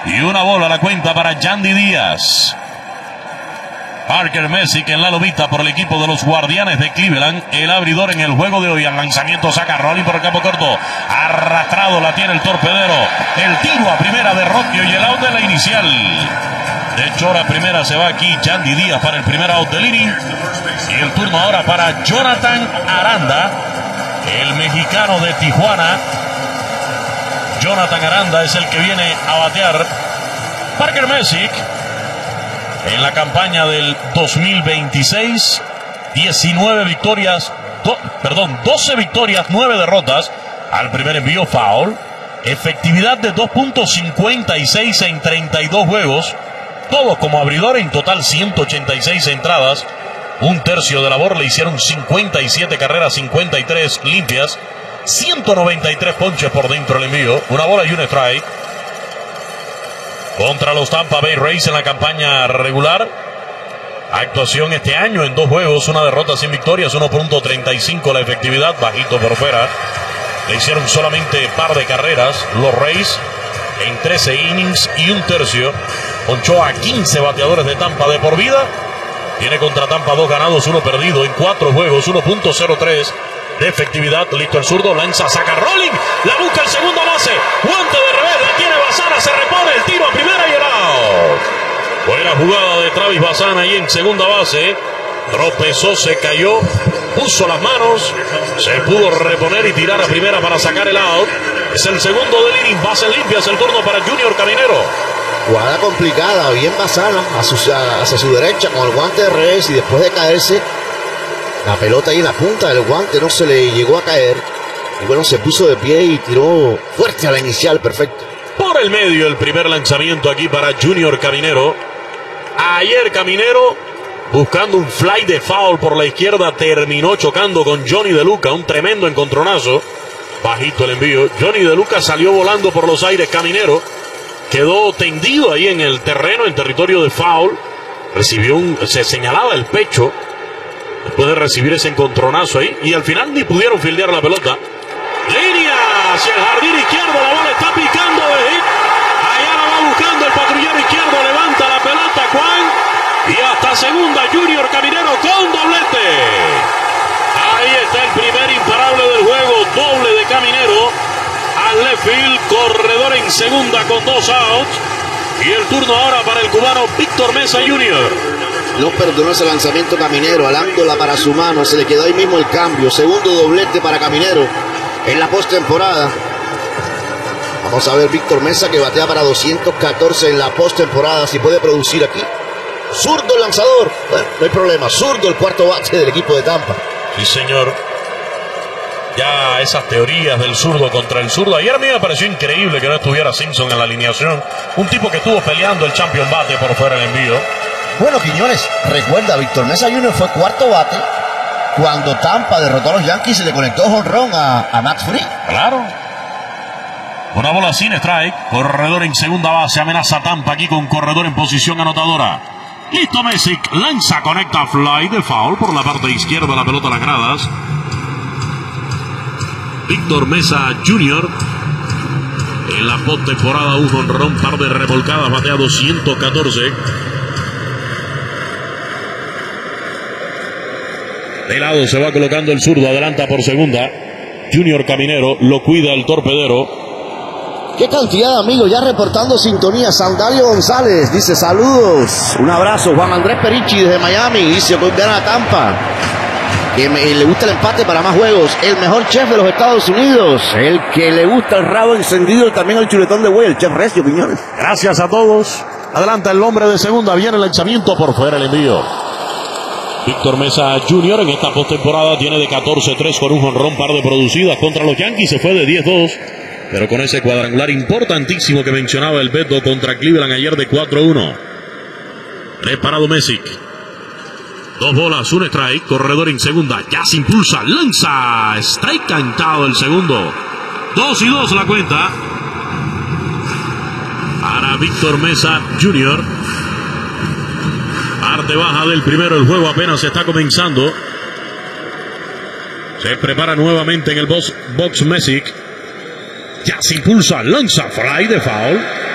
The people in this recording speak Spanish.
Y una bola a la cuenta para Yandy Díaz. Parker Messick en la lomita por el equipo de los Guardianes de Cleveland. El abridor en el juego de hoy. Al lanzamiento saca Rolling por el campo corto. Arrastrado la tiene el torpedero. El tiro a primera de Rocchio y el out de la inicial. De hecho, la primera se va aquí Yandy Díaz para el primer out del inning. Y el turno ahora para Jonathan Aranda, el mexicano de Tijuana. Jonathan Aranda es el que viene a batear. Parker Messick en la campaña del 2026, 12 victorias, 9 derrotas. Al primer envío foul. Efectividad de 2.56 en 32 juegos. Todo como abridor, en total 186 entradas. Un tercio de labor, le hicieron 57 carreras, 53 limpias. 193 ponches por dentro el envío. Una bola y un strike. Contra los Tampa Bay Rays en la campaña regular. Actuación este año en 2 juegos, una derrota sin victorias, 1.35 la efectividad, bajito por fuera. Le hicieron solamente par de carreras los Rays en 13 innings y un tercio. Ponchó a 15 bateadores de Tampa de por vida. Tiene contra Tampa 2 ganados, 1 perdido en 4 juegos, 1.03 de efectividad. Listo el zurdo, lanza, saca Rolling, la busca el segundo base, guante de revés, la tiene Bazana, se repone el tiro a primera y el out. Buena jugada de Travis Bazana ahí en segunda base. Tropezó, se cayó, puso las manos, se pudo reponer y tirar a primera para sacar el out. Es el segundo del inning, bases limpias, el turno para Junior Caminero. Jugada complicada, bien Bazana hacia su derecha con el guante de revés, y después de caerse, la pelota ahí en la punta del guante no se le llegó a caer. Y bueno, se puso de pie y tiró fuerte a la inicial, perfecto. Por el medio el primer lanzamiento aquí para Junior Caminero. Ayer Caminero, buscando un fly de foul por la izquierda, terminó chocando con Johnny De Luca, un tremendo encontronazo. Bajito el envío. Johnny De Luca salió volando por los aires Caminero. Quedó tendido ahí en el terreno, en territorio de foul. Se señalaba el pecho después de recibir ese encontronazo ahí, y al final ni pudieron fildear la pelota. Línea hacia el jardín izquierdo, la bola está picando de hit. Allá la va buscando el patrullero izquierdo, levanta la pelota Juan, y hasta segunda Junior Caminero con doblete. Ahí está el primer imparable del juego, doble de Caminero al left field, corredor en segunda con 2 outs. Y el turno ahora para el cubano Víctor Mesa Jr. No perdonó ese lanzamiento Caminero, alándola para su mano, se le quedó ahí mismo el cambio. Segundo doblete para Caminero en la postemporada. Vamos a ver Víctor Mesa, que batea para 214 en la postemporada, si puede producir aquí. Zurdo el lanzador, bueno, no hay problema, zurdo el cuarto bate del equipo de Tampa. Sí, señor. Ya esas teorías del zurdo contra el zurdo. Ayer a mí me pareció increíble que no estuviera Simpson en la alineación. Un tipo que estuvo peleando el champion bate por fuera del envío. Bueno, Quiñones, recuerda, Víctor Mesa Jr. fue cuarto bate cuando Tampa derrotó a los Yankees y le conectó jonrón a Max Fried. Claro. Una bola sin strike. Corredor en segunda base. Amenaza Tampa aquí con corredor en posición anotadora. Listo Messick. Lanza, conecta fly de foul por la parte izquierda. La pelota a las gradas. Víctor Mesa Jr. en la postemporada, un jonrón, par de revolcadas, batea 214. De lado se va colocando el zurdo, adelanta por segunda. Junior Caminero, lo cuida el torpedero. Qué cantidad de amigos ya reportando sintonía. Sandalio González dice saludos, un abrazo. Juan Andrés Perichi desde Miami dice que gana Tampa, que le gusta el empate para más juegos. El mejor chef de los Estados Unidos, el que le gusta el rabo encendido, también el chuletón de buey, el chef Recio Quiñones. Gracias a todos. Adelanta el hombre de segunda, viene el lanzamiento por fuera el envío. Víctor Mesa Jr. en esta postemporada tiene de 14-3 con un jonrón, par de producidas contra los Yankees, se fue de 10-2, pero con ese cuadrangular importantísimo que mencionaba el Beto contra Cleveland ayer de 4-1. Preparado Messick. 2 bolas, un strike, corredor en segunda, ya se impulsa, lanza, strike cantado el segundo. 2-2 la cuenta para Víctor Mesa Jr. Parte baja del primero, el juego apenas está comenzando. Se prepara nuevamente en el box Messick. Ya se impulsa, lanza, fly de foul.